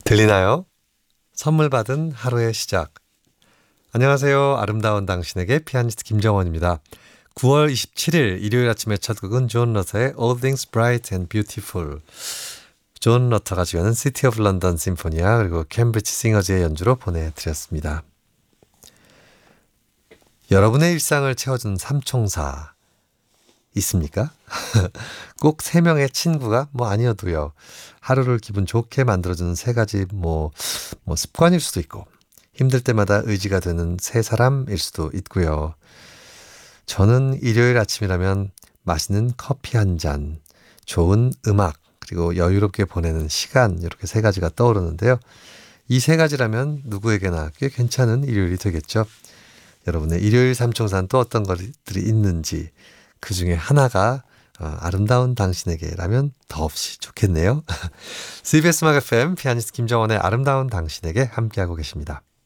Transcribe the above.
들리나요? 선물 받은 하루의 시작. 안녕하세요. 아름다운 당신에게 피아니스트 김정원입니다. 9월 27일 일요일 아침의 첫 곡은 존 러터의 All Things Bright and Beautiful. 존 러터가 지어낸 City of London 심포니아 그리고 캠브리지 싱어즈의 연주로 보내드렸습니다. 여러분의 일상을 채워준 삼총사 있습니까? 꼭 세 명의 친구가 아니어도요. 하루를 기분 좋게 만들어주는 세 가지 습관일 수도 있고 힘들 때마다 의지가 되는 세 사람일 수도 있고요. 저는 일요일 아침이라면 맛있는 커피 한 잔, 좋은 음악, 그리고 여유롭게 보내는 시간 이렇게 세 가지가 떠오르는데요. 이 세 가지라면 누구에게나 꽤 괜찮은 일요일이 되겠죠. 여러분의 일요일 삼총사는 또 어떤 것들이 있는지 그 중에 하나가 아름다운 당신에게라면 더없이 좋겠네요. CBS 음악 FM 피아니스트 김정원의 아름다운 당신에게 함께하고 계십니다.